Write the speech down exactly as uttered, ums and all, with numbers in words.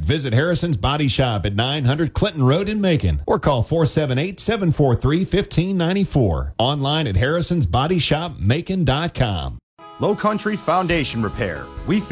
Visit Harrison's Body Shop at nine hundred Clinton Road in Macon or call four seven eight, seven four three, one five nine four. Online at harrisons body shop macon dot com. Low Country Foundation Repair. We